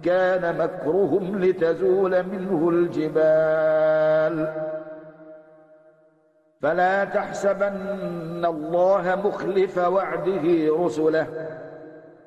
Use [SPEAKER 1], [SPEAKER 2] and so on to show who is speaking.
[SPEAKER 1] كان مكرهم لتزول منه الجبال فلا تحسبن الله مخلف وعده رسله